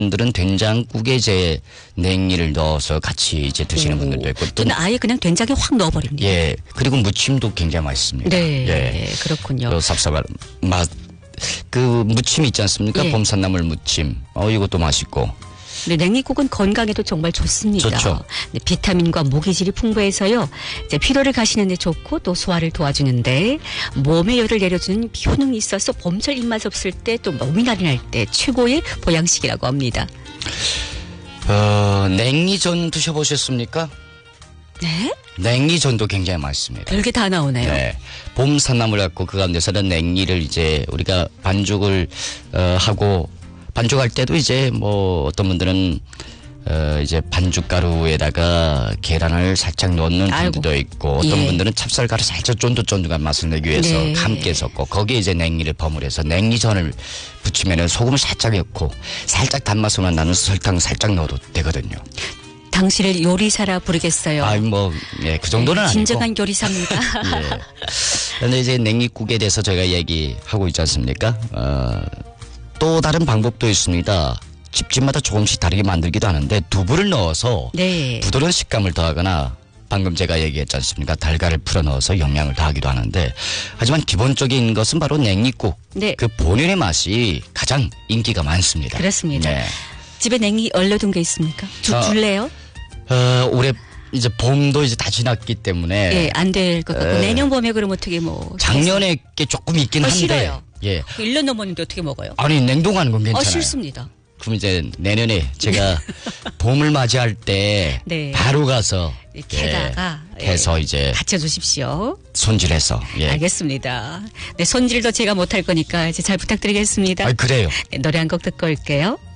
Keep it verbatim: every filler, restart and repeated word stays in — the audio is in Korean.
분들은 된장국에 이제 냉이를 넣어서 같이 이제 드시는 오. 분들도 있고. 또 저는 아예 그냥 된장에 확 넣어버립니다. 예. 그리고 무침도 굉장히 맛있습니다. 네, 예. 그렇군요. 그 삽삽한 맛. 그 무침 있지 않습니까? 예. 봄산나물 무침. 어, 이것도 맛있고. 네, 냉이국은 건강에도 정말 좋습니다. 좋죠. 네, 비타민과 모기질이 풍부해서요. 이제 피로를 가시는 데 좋고 또 소화를 도와주는데 몸에 열을 내려주는 효능이 있어서 봄철 입맛 없을 때 또 몸이 나른할 때 최고의 보양식이라고 합니다. 어, 냉이전 드셔보셨습니까? 네? 냉이전도 굉장히 맛있습니다. 별게 다 나오네요. 네. 봄 산나물 갖고 그 가운데서는 냉이를 이제 우리가 반죽을 어, 하고 반죽할 때도 이제 뭐 어떤 분들은 어 이제 반죽 가루에다가 계란을 살짝 넣는 분들도 아이고. 있고 어떤 예. 분들은 찹쌀가루 살짝 쫀득쫀득한 맛을 내기 위해서 네. 함께 섞고 거기에 이제 냉이를 버무려서 냉이전을 부치면은 소금을 살짝 넣고 살짝 단맛으로만 나는 설탕 살짝 넣어도 되거든요. 당신을 요리사라 부르겠어요. 아니 뭐 예, 그 정도는 아니고. 진정한 요리사입니다. 예. 그런데 이제 냉이국에 대해서 저희가 얘기하고 있지 않습니까? 어, 또 다른 방법도 있습니다. 집집마다 조금씩 다르게 만들기도 하는데 두부를 넣어서 네. 부드러운 식감을 더하거나 방금 제가 얘기했지 않습니까? 달걀을 풀어 넣어서 영양을 더하기도 하는데 하지만 기본적인 것은 바로 냉이국. 네. 그 본연의 맛이 가장 인기가 많습니다. 그렇습니다. 네. 집에 냉이 얼려둔 게 있습니까? 주, 어, 줄래요? 어, 올해 이제 봄도 이제 다 지났기 때문에 예, 안 될 것 같고 에. 내년 봄에 그럼 어떻게 뭐 작년에 게 조금 있긴 어, 한데 싫어요. 예. 일 년 넘었는데 어떻게 먹어요? 아니 냉동하는 건 어, 괜찮아요. 싫습니다. 그럼 이제 내년에 제가 봄을 맞이할 때 네. 바로 가서 이렇게다가 예, 해서 이제 받쳐주십시오. 손질해서 예. 알겠습니다. 네, 손질도 제가 못할 거니까 이제 잘 부탁드리겠습니다. 아 그래요. 네, 노래 한 곡 듣고 올게요.